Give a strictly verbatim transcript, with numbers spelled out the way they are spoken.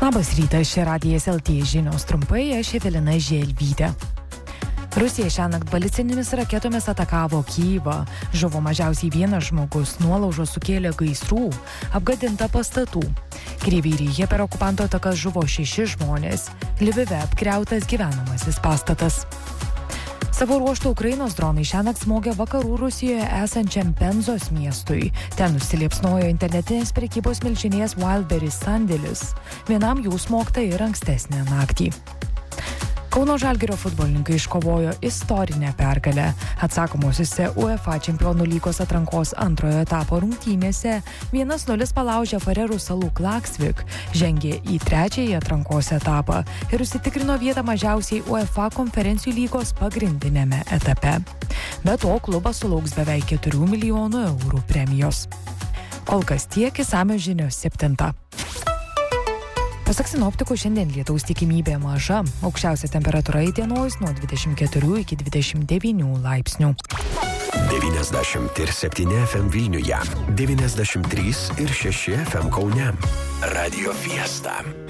Labas rytas, čia Radijas L T žinios trumpai, aš Evelina Želvytė. Rusija šiąnakt balistinėmis raketomis atakavo Kyjivą. Žuvo mažiausiai vienas žmogus, nuolaužos sukėlė gaisrų, apgadinta pastatų. Kryvyryje per okupanto atakas žuvo šeši žmonės. Lvive apgriautas gyvenamasis pastatas. Savo ruožtų Ukrainos dronai šiąnakt smogė vakarų Rusijoje esančiam Penzos miestui. Ten užsiliepsnojo internetinės prekybos milžinės Wildberries sandėlis. Vienam jų smogta ir ankstesnę naktį. Kauno Žalgirio futbolininkai iškovojo istorinę pergalę. Atsakomosiose UEFA Čempionų lygos atrankos antrojo etapo rungtynėse vienas nulis palaužė Farerų salų Klaksvik, žengė į trečiąjį atrankos etapą ir užsitikrino vietą mažiausiai UEFA konferencijų lygos pagrindinėme etape. Be to, klubas sulauks beveik keturių milijonų eurų premijos. Kol kas tiek, išsamios žinios septintą. Pasak sinoptikų, šiandien lietaus tikimybė maža. Aukščiausia temperatūra įdienojus nuo dvidešimt keturių iki dvidešimt devynių laipsnių. devyniasdešimt septyni F M Vilniuje, devyniasdešimt trys ir šeši F M Kaune. Radio Fiesta.